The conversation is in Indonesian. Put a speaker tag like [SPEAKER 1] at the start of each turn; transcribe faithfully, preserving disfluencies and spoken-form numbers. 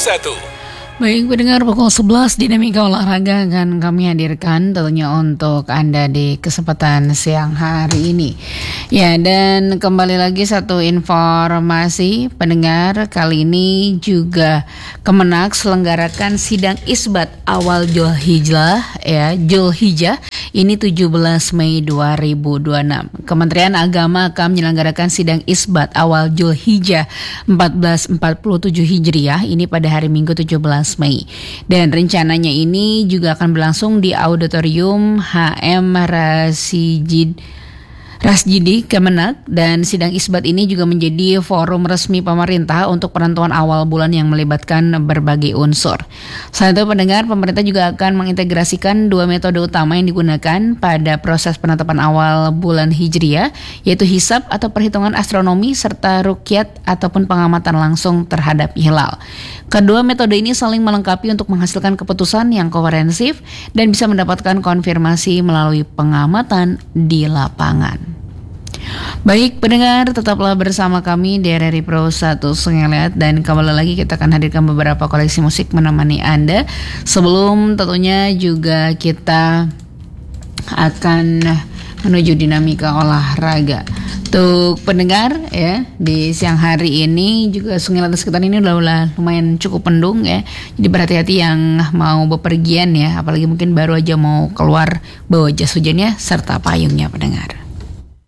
[SPEAKER 1] satu.
[SPEAKER 2] Baik pendengar, pukul sebelas Dinamika Olahraga akan kami hadirkan tentunya untuk Anda di kesempatan siang hari ini. Ya, dan kembali lagi satu informasi pendengar, kali ini juga Kemenak selenggarakan sidang isbat awal Zulhijjah ya, Zulhijjah ini tujuh belas Mei dua ribu dua puluh enam. Kementerian Agama akan menyelenggarakan sidang isbat awal Zulhijjah seribu empat ratus empat puluh tujuh Hijriah ini pada hari Minggu tujuh belas Mei. Dan rencananya ini juga akan berlangsung di Auditorium H M Rasijid Rasjidi Kemenak, dan sidang isbat ini juga menjadi forum resmi pemerintah untuk penentuan awal bulan yang melibatkan berbagai unsur. Selain itu pendengar, pemerintah juga akan mengintegrasikan dua metode utama yang digunakan pada proses penetapan awal bulan Hijriah, yaitu hisab atau perhitungan astronomi serta ruqyat ataupun pengamatan langsung terhadap hilal. Kedua metode ini saling melengkapi untuk menghasilkan keputusan yang komprehensif dan bisa mendapatkan konfirmasi melalui pengamatan di lapangan. Baik pendengar, tetaplah bersama kami di R R I Pro satu Sengeliat, dan kembali lagi kita akan hadirkan beberapa koleksi musik menemani Anda. Sebelum tentunya juga kita akan menuju dinamika olahraga. Untuk pendengar ya, di siang hari ini juga Sengeliat dan sekitar ini udah lumayan cukup mendung ya. Jadi berhati-hati yang mau bepergian ya, apalagi mungkin baru aja mau keluar, bawa jas hujannya serta payungnya pendengar.